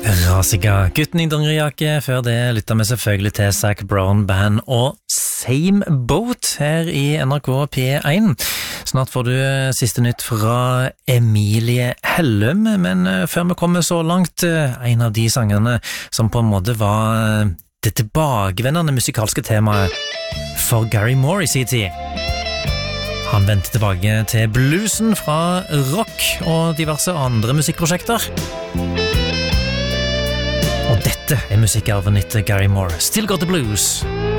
Rasika, gutten i dongerijakke. Før det lyttet vi selvfølgelig til Zac Brown Band og Same Boat her i NRK P1. Snart får du siste nytt fra Emilie Hellum, men før vi kommer så langt, en av de sangerne som på en måte var det tilbakevendende musikalske temaet for Gary Moore i sin tid. Han vendte tilbake til bluesen fra rock og diverse andre musikkprosjekter. Og dette er musikkarven etter Gary Moore. Still Got the Blues.